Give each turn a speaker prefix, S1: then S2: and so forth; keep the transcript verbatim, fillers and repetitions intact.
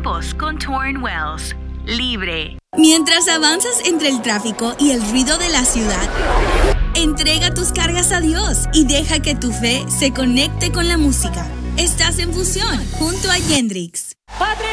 S1: tiempos con Torrin Wells. Libre.
S2: Mientras avanzas entre el tráfico y el ruido de la ciudad, entrega tus cargas a Dios y deja que tu fe se conecte con la música. Estás en Fusión junto a Gendrix.